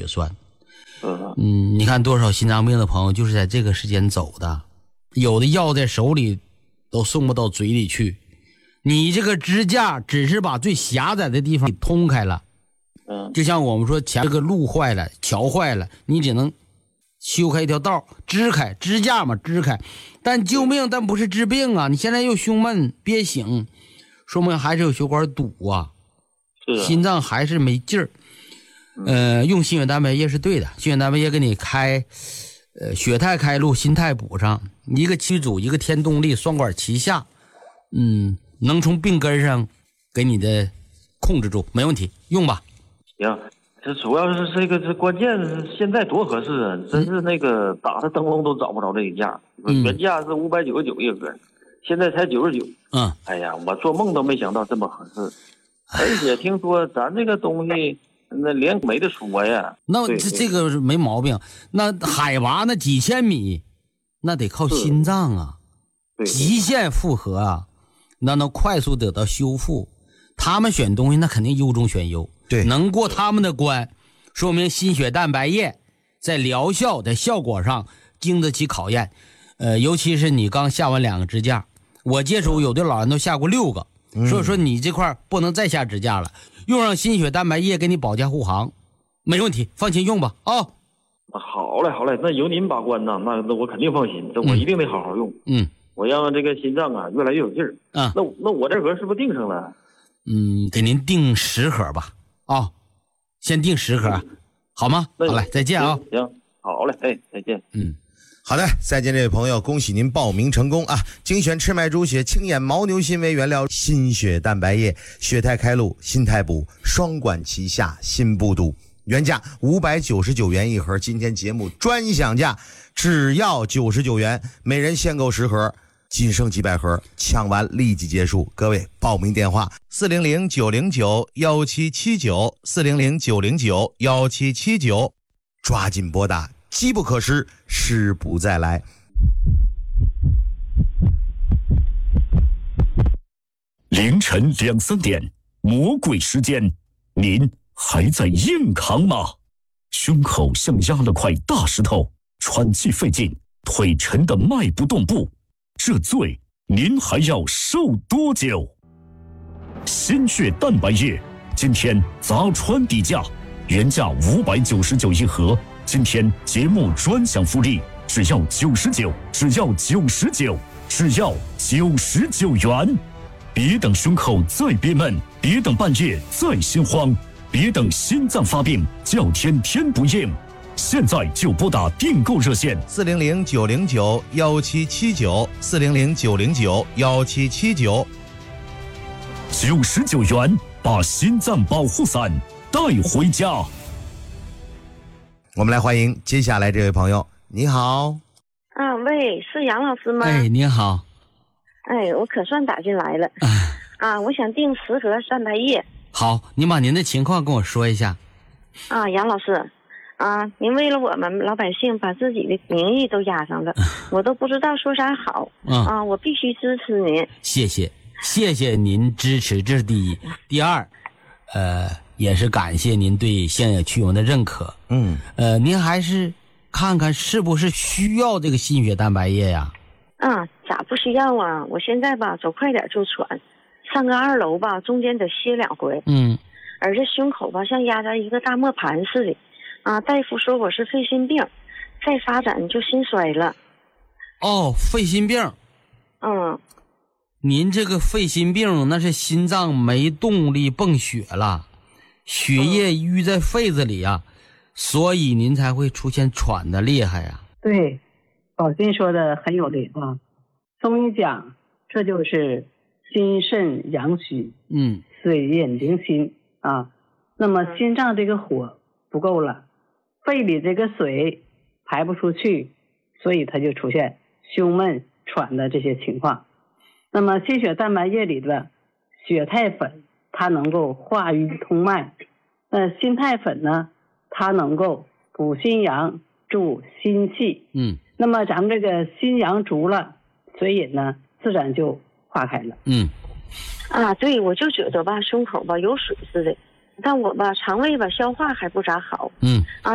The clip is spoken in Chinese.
血栓。你看多少心脏病的朋友就是在这个时间走的，有的药在手里都送不到嘴里去，你这个支架只是把最狭窄的地方通开了。就像我们说前这个路坏了桥坏了，你只能修开一条道，支开支架嘛，支开，但救命但不是治病啊。你现在又胸闷憋醒，说明还是有血管堵啊，心脏还是没劲儿。用心血蛋白液是对的，心血蛋白液给你开血肽开路，心肽补上，一个七阻一个天动力，双管齐下，能从病根上给你的控制住，没问题，用吧。 行，这主要是这个这关键是现在多合适啊！真是那个打他灯笼都找不着这一价，原价是599一盒，现在才99。哎呀，我做梦都没想到这么合适，而且听说咱这个东西那连没得说呀。 那这个没毛病，那海拔那几千米，那得靠心脏啊，极限负荷啊，那能快速得到修复。他们选东西那肯定优中选优。 对， 能过他们的关，说明心血蛋白液在疗效的效果上经得起考验。尤其是你刚下完2个支架，我接触有的老人都下过6个，所以说你这块不能再下支架了，用上心血蛋白液给你保驾护航，没问题，放心用吧啊。 好嘞，好嘞，那由您把关呐，那我肯定放心，这我一定得好好用。我让这个心脏啊越来越有劲儿。那我这盒是不是定上了？ 给您定10盒吧。先定10盒，好吗？好嘞，再见啊！ 行，好嘞，再见。 好的，再见这位朋友，恭喜您报名成功啊！精选赤麦猪血、青眼牦牛心为原料，心血蛋白液，血肽开路，心肽补，双管齐下，心不堵。原价599元一盒，今天节目专享价只要99元，每人限购10盒。仅剩几百盒，抢完立即结束。各位报名电话400-909-1779，400-909-1779，抓紧拨打，机不可失，失不再来。 凌晨2、3点，魔鬼时间，您还在硬扛吗？胸口像压了块大石头，喘气费劲，腿沉得迈不动步，这罪您还要受多久？心血蛋白液今天砸穿底价，原价599一盒，今天节目专享福利，只要99，只要99，只要99元。别等胸口再憋闷，别等半夜再心慌，别等心脏发病叫天天不应，现在就拨打订购热线 400-909-1779，400-909-1779， 99元把心脏保护伞带回家。 我们来欢迎接下来这位朋友，你好。 喂，是杨老师吗？ 你好。 我可算打进来了。我想订10盒蛋白液。 好，您把您的情况跟我说一下。 杨老师，您为了我们老百姓把自己的名誉都压上了，我都不知道说啥好。我必须支持您。谢谢您支持，这是第一。第二，也是感谢您对现有驱蚊的认可。您还是看看是不是需要这个心血蛋白液呀？ 咋不需要啊？我现在吧走快点就喘，上个2楼吧中间得歇2回。而这胸口吧像压在一个大磨盘似的。大夫说我是肺心病，再发展就心衰了。 肺心病。您这个肺心病那是心脏没动力泵血了，血液淤在肺子里啊，所以您才会出现喘的厉害呀。 对，宝金说的很有理啊。中医讲这就是心肾阳虚，水饮凝心啊。那么心脏这个火不够了，肺里这个水排不出去，所以它就出现胸闷喘的这些情况。那么心血蛋白液里的血肽粉它能够化瘀通脉，心肽粉呢它能够补心阳助心气。那么咱们这个心阳足了，水饮呢自然就化开了。 对，我就觉得吧胸口吧有水似的，但我吧肠胃吧消化还不咋好。